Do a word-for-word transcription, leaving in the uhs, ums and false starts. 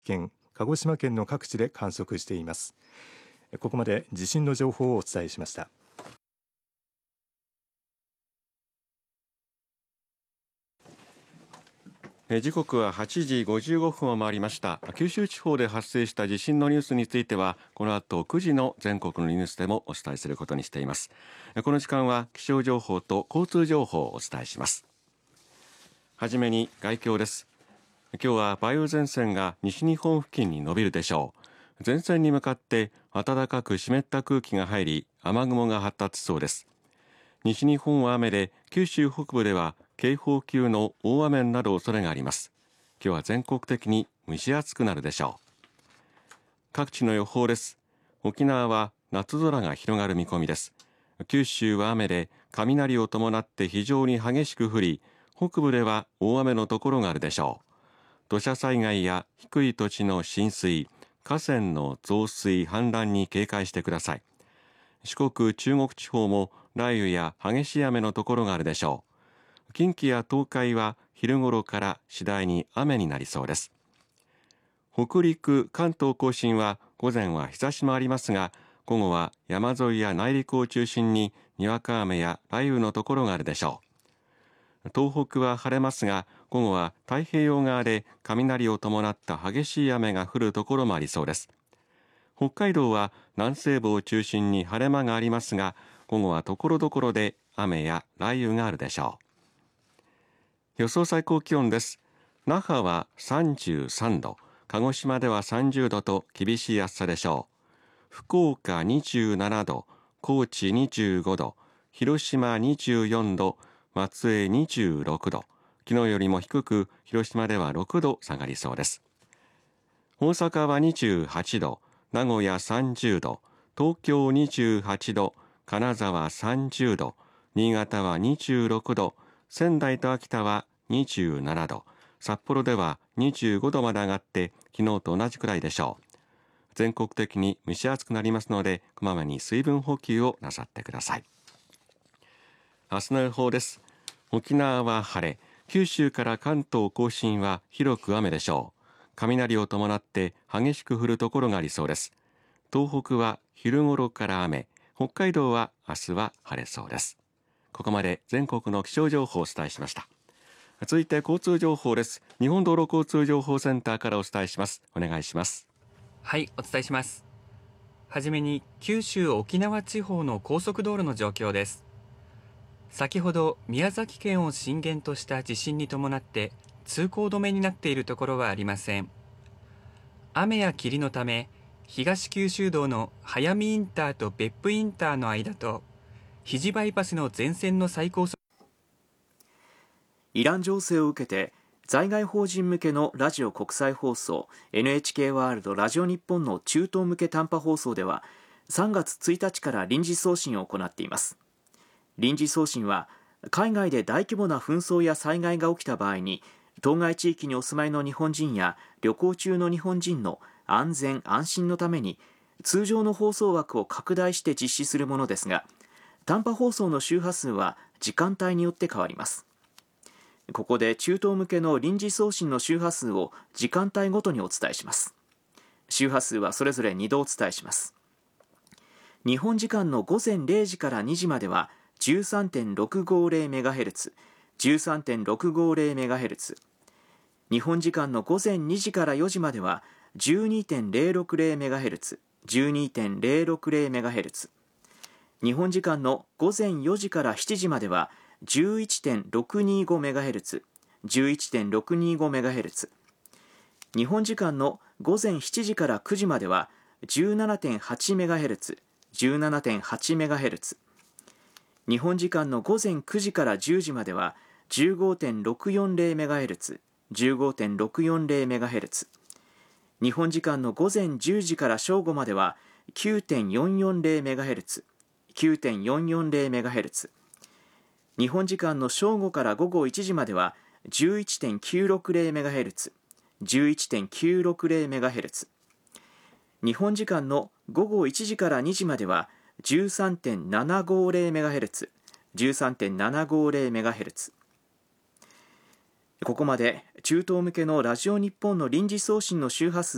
県、鹿児島県の各地で観測しています。ここまで地震の情報をお伝えしました。 時刻ははちじごじゅうごふんを回りました。九州地方で発生した地震のニュースについてはこの後くじの全国のニュースでもお伝えすることにしています。この時間は気象情報と交通情報をお伝えします。はじめに概況です。今日は梅雨前線が西日本付近に伸びるでしょう。前線に向かって暖かく湿った空気が入り雨雲が発達しそうです。西日本は雨で九州北部では警報級の大雨になる恐れがあります。今日は全国的に蒸し暑くなるでしょう。各地の予報です。沖縄は夏空が広がる見込みです。九州は雨で雷を伴って非常に激しく降り、北部では大雨のところがあるでしょう。土砂災害や低い土地の浸水、河川の増水氾濫に警戒してください。四国、中国地方も雷雨や激しい雨のところがあるでしょう。近畿や東海は昼ごろから次第に雨になりそうです。北陸、関東甲信は午前は日差しもありますが、午後は山沿いや内陸を中心ににわか雨や雷雨のところがあるでしょう。東北は晴れますが、午後は太平洋側で雷を伴った激しい雨が降るところもありそうです。北海道は南西部を中心に晴れ間がありますが、午後はところどころで雨や雷雨があるでしょう。予想最高気温です。那覇はさんじゅうさんど、鹿児島ではさんじゅうどと厳しい暑さでしょう。福岡にじゅうななど、高知にじゅうごど、広島にじゅうよんど、松江にじゅうろくど、昨日よりも低く広島ではろくど下がりそうです。大阪はにじゅうはちど、名古屋さんじゅうど、東京にじゅうはちど、金沢さんじゅうど、新潟はにじゅうろくど、仙台と秋田はにじゅうななど、札幌ではにじゅうごどまで上がって昨日と同じくらいでしょう。全国的に蒸し暑くなりますので、こまめに水分補給をなさってください。明日の予報です。沖縄は晴れ、九州から関東甲信は広く雨でしょう。雷を伴って激しく降るところがありそうです。東北は昼ごろから雨、北海道は明日は晴れそうです。ここまで全国の気象情報をお伝えしました。続いて交通情報です。日本道路交通情報センターからお伝えします。お願いします。 はい、お伝えします。はじめに九州沖縄地方の高速道路の状況です。先ほど宮崎県を震源とした地震に伴って通行止めになっているところはありません。雨や霧のため東九州道の早見インターと別府インターの間と肘バイパスの全線の最高速イラン情勢を受けて在外邦人向けのラジオ国際放送 エヌエイチケー ワールドラジオ日本の中東向け短波放送ではさんがつついたちから臨時送信を行っています。臨時送信は海外で大規模な紛争や災害が起きた場合に当該地域にお住まいの日本人や旅行中の日本人の安全安心のために通常の放送枠を拡大して実施するものですが、短波放送の周波数は時間帯によって変わります。ここで中東向けの臨時送信の周波数を時間帯ごとにお伝えします。周波数はそれぞれにどお伝えします。日本時間の午前れいじからにじまでは じゅうさんてんろくごゼロメガヘルツ、じゅうさんてんろくごゼロメガヘルツ、日本時間の午前にじからよじまでは じゅうにてんゼロろくゼロメガヘルツ、じゅうにてんゼロろくゼロメガヘルツ、日本時間の午前よじからしちじまでは じゅういってんろくにごメガヘルツ、じゅういってんろくにごメガヘルツ、日本時間の午前しちじからくじまでは じゅうななてんはちメガヘルツ、じゅうななてんはちメガヘルツ、日本時間の午前くじからじゅうじまでは じゅうごてんろくよんゼロメガヘルツ、じゅうごてんろくよんゼロメガヘルツ、日本時間の午前じゅうじから正午までは きゅうてんよんよんゼロメガヘルツ、きゅうてんよんよんゼロメガヘルツ、日本時間の正午から午後いちじまでは じゅういってんきゅうろくゼロメガヘルツ、じゅういってんきゅうろくゼロメガヘルツ、日本時間の午後いちじからにじまでは じゅうさんてんななごゼロメガヘルツ、じゅうさんてんななごゼロメガヘルツ。ここまで中東向けのラジオ日本の臨時送信の周波数